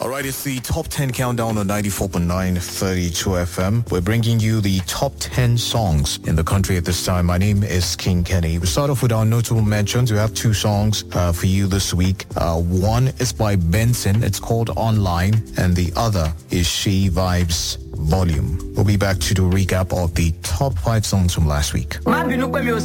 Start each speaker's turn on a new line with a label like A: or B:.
A: All right, it's the Top 10 Countdown on 94.9 32 FM. We're bringing you the top 10 songs in the country at this time. My name is King Kenny. We start off with our notable mentions. We have two songs for you this week. One is by Benson. It's called Online. And the other is She Vibes Volume. We'll be back to do a recap of the top 5 songs from last week.